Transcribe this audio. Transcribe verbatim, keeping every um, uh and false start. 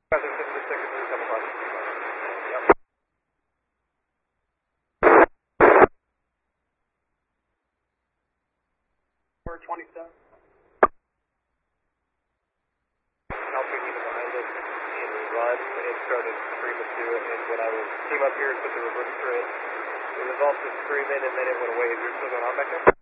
twenty-seven. Alpha behind us in run and started screaming to it, and when I was came up here and put the reverse for it, it was also screaming and then it went away. Is there still going on back there?